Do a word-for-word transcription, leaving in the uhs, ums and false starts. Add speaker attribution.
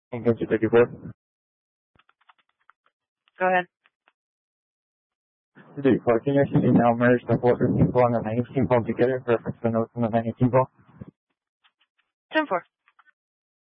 Speaker 1: And go to thirty-four.
Speaker 2: Go ahead.
Speaker 1: thirty-four, can you actually now merge the four fifteen call and the nine eighteen call together for a notes on the nine eighteen call?
Speaker 2: ten four.